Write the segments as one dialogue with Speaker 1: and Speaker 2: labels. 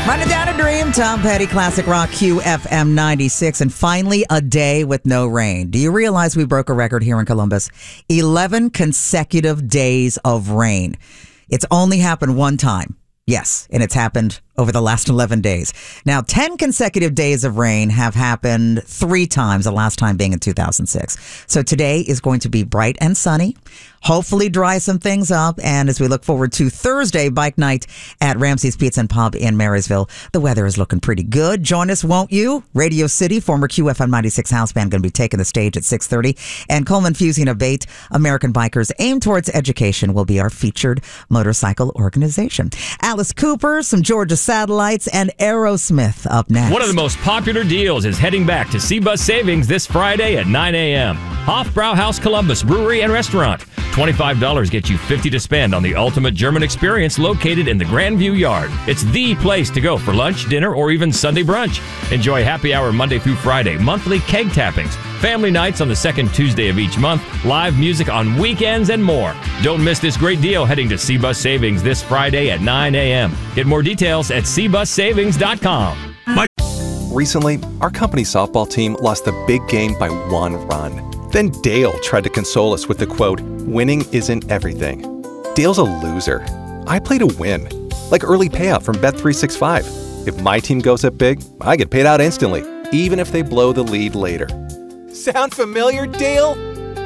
Speaker 1: Running Down a Dream, Tom Petty, Classic Rock, QFM 96, and finally a day with no rain. Do you realize we broke a record here in Columbus? 11 consecutive days of rain. It's only happened one time. Yes, and it's happened over the last 11 days. Now, 10 consecutive days of rain have happened 3 times, the last time being in 2006. So today is going to be bright and sunny, hopefully dry some things up. And as we look forward to Thursday, bike night at Ramsey's Pizza and Pub in Marysville, the weather is looking pretty good. Join us, won't you? Radio City, former QFM 96 house band, going to be taking the stage at 6:30. And Coleman Fusing Abate, American Bikers Aim Towards Education, will be our featured motorcycle organization. Alice Cooper, some Georgia Satellites, and Aerosmith up next.
Speaker 2: One of the most popular deals is heading back to C-Bus Savings this Friday at 9 a.m. Hofbrauhaus Columbus Brewery and Restaurant. $25 gets you $50 to spend on the ultimate German experience located in the Grandview Yard. It's the place to go for lunch, dinner, or even Sunday brunch. Enjoy happy hour Monday through Friday, monthly keg tappings, family nights on the second Tuesday of each month, live music on weekends, and more. Don't miss this great deal heading to C-Bus Savings this Friday at 9 a.m. Get more details at cbussavings.com.
Speaker 3: Recently, our company softball team lost the big game by 1 run. Then Dale tried to console us with the quote, "Winning isn't everything." Dale's a loser. I play to win, like early payout from Bet365. If my team goes up big, I get paid out instantly, even if they blow the lead later. Sound familiar, Dale?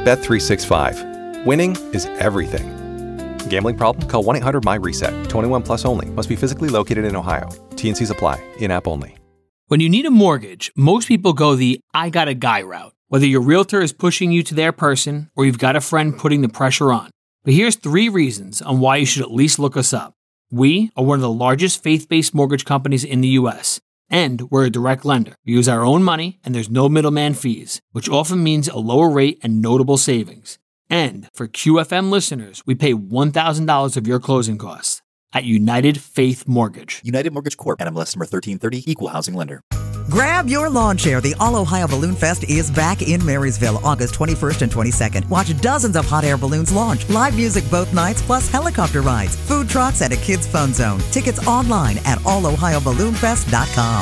Speaker 3: Bet365. Winning is everything. Gambling problem? Call 1-800-MY-RESET. 21 plus only. Must be physically located in Ohio. T&Cs apply. In-app only.
Speaker 4: When you need a mortgage, most people go the I got a guy route. Whether your realtor is pushing you to their person or you've got a friend putting the pressure on. But here's 3 reasons on why you should at least look us up. We are one of the largest faith-based mortgage companies in the U.S. And we're a direct lender. We use our own money and there's no middleman fees, which often means a lower rate and notable savings. And for QFM listeners, we pay $1,000 of your closing costs at United Faith Mortgage.
Speaker 5: United Mortgage Corp. NMLS number 1330, Equal Housing Lender.
Speaker 1: Grab your lawn chair. The All Ohio Balloon Fest is back in Marysville, August 21st and 22nd. Watch dozens of hot air balloons launch, live music both nights, plus helicopter rides, food trucks, and a kids' fun zone. Tickets online at allohioballoonfest.com.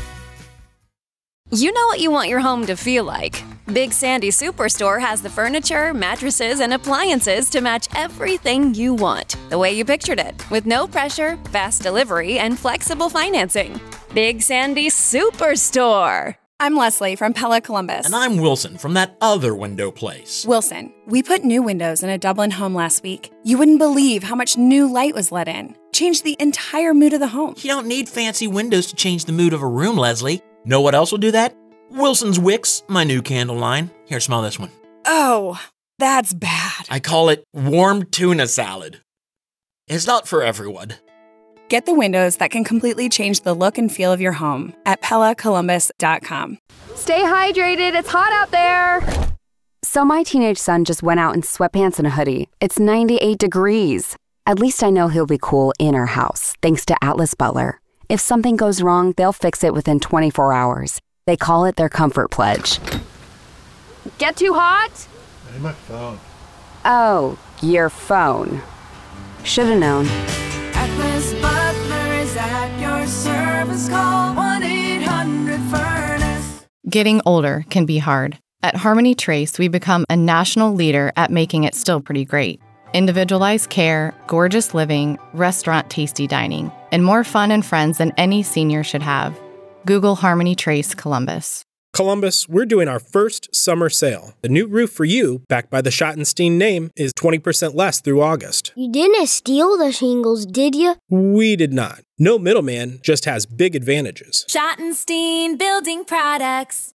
Speaker 6: You know what you want your home to feel like. Big Sandy Superstore has the furniture, mattresses, and appliances to match everything you want, the way you pictured it, with no pressure, fast delivery, and flexible financing. Big Sandy Superstore.
Speaker 7: I'm Leslie from Pella Columbus.
Speaker 8: And I'm Wilson from that other window place.
Speaker 7: Wilson, we put new windows in a Dublin home last week. You wouldn't believe how much new light was let in. Changed the entire mood of the home.
Speaker 8: You don't need fancy windows to change the mood of a room, Leslie. Know what else will do that? Wilson's Wicks, my new candle line. Here, smell this one.
Speaker 7: Oh, that's bad.
Speaker 8: I call it warm tuna salad. It's not for everyone.
Speaker 7: Get the windows that can completely change the look and feel of your home at PellaColumbus.com.
Speaker 9: Stay hydrated. It's hot out there. So my teenage son just went out in sweatpants and a hoodie. It's 98 degrees. At least I know he'll be cool in our house, thanks to Atlas Butler. If something goes wrong, they'll fix it within 24 hours. They call it their Comfort Pledge. Get too hot?
Speaker 10: Hey, my phone.
Speaker 9: Oh, your phone. Should've known.
Speaker 11: Atlas Butler is at your service. Call 1-800-FURNACE.
Speaker 12: Getting older can be hard. At Harmony Trace, we become a national leader at making it still pretty great. Individualized care, gorgeous living, restaurant tasty dining, and more fun and friends than any senior should have. Google Harmony Trace Columbus.
Speaker 13: Columbus, we're doing our first summer sale. The new roof for you, backed by the Schottenstein name, is 20% less through August.
Speaker 14: You didn't steal the shingles, did you?
Speaker 13: We did not. No middleman, just has big advantages.
Speaker 11: Schottenstein Building Products.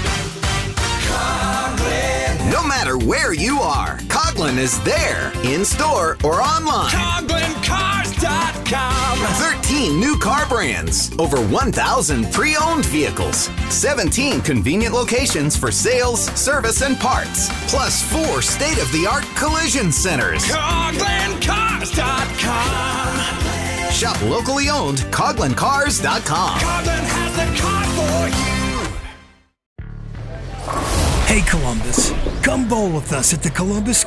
Speaker 15: No matter where you are, Coghlan is there, in-store or online. CoglanCars.com. 13 new car brands, over 1,000 pre-owned vehicles, 17 convenient locations for sales, service, and parts, plus 4 state-of-the-art collision centers. CoglanCars.com. Shop locally owned, CoglanCars.com.
Speaker 16: Coghlan has the car for you. Hey Columbus, come bowl with us at the Columbus